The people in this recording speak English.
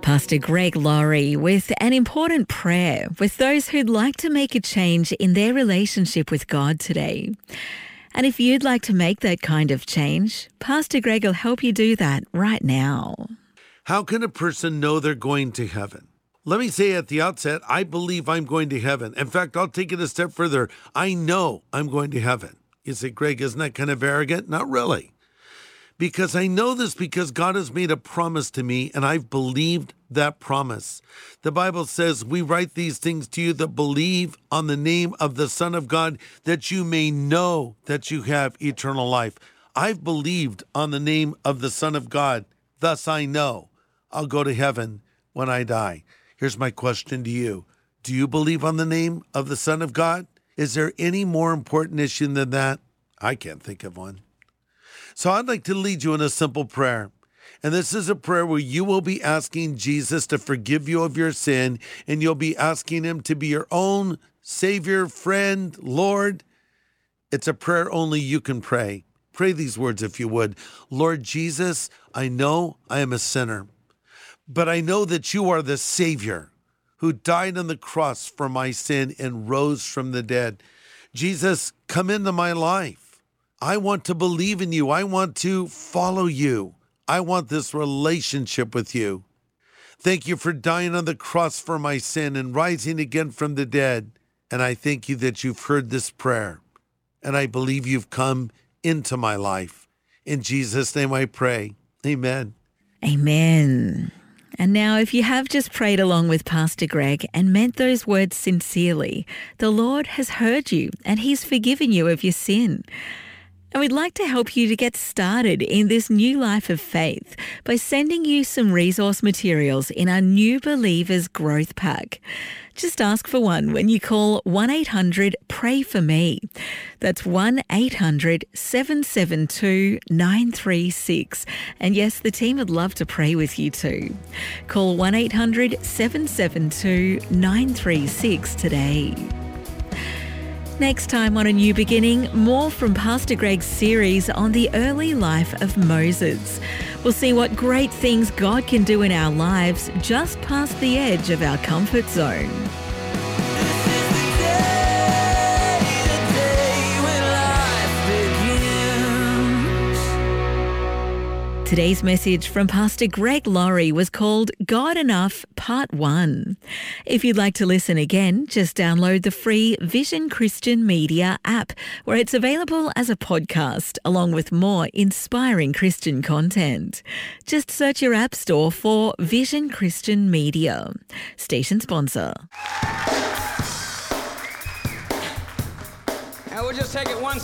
Pastor Greg Laurie with an important prayer with those who'd like to make a change in their relationship with God today. And if you'd like to make that kind of change, Pastor Greg will help you do that right now. How can a person know they're going to heaven? Let me say at the outset, I believe I'm going to heaven. In fact, I'll take it a step further. I know I'm going to heaven. You say, Greg, isn't that kind of arrogant? Not really. Because I know this because God has made a promise to me, and I've believed that promise. The Bible says, we write these things to you that believe on the name of the Son of God, that you may know that you have eternal life. I've believed on the name of the Son of God. Thus I know I'll go to heaven when I die. Here's my question to you. Do you believe on the name of the Son of God? Is there any more important issue than that? I can't think of one. So I'd like to lead you in a simple prayer. And this is a prayer where you will be asking Jesus to forgive you of your sin, and you'll be asking him to be your own Savior, friend, Lord. It's a prayer only you can pray. Pray these words if you would. Lord Jesus, I know I am a sinner, but I know that you are the Savior who died on the cross for my sin and rose from the dead. Jesus, come into my life. I want to believe in you. I want to follow you. I want this relationship with you. Thank you for dying on the cross for my sin and rising again from the dead. And I thank you that you've heard this prayer. And I believe you've come into my life. In Jesus' name I pray. Amen. Amen. And now, if you have just prayed along with Pastor Greg and meant those words sincerely, the Lord has heard you and he's forgiven you of your sin. And we'd like to help you to get started in this new life of faith by sending you some resource materials in our New Believers Growth Pack. Just ask for one when you call 1-800-PRAY-FOR-ME. That's 1-800-772-936. And yes, the team would love to pray with you too. Call 1-800-772-936 today. Next time on A New Beginning, more from Pastor Greg's series on the early life of Moses. We'll see what great things God can do in our lives just past the edge of our comfort zone. Today's message from Pastor Greg Laurie was called God Enough Part 1. If you'd like to listen again, just download the free Vision Christian Media app, where it's available as a podcast, along with more inspiring Christian content. Just search your app store for Vision Christian Media. Station sponsor. And we'll just take it one